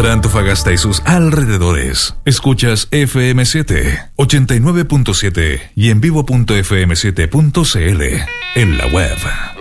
Para Antofagasta y sus alrededores, escuchas FM7 89.7 y en vivo.fm7.cl en la web.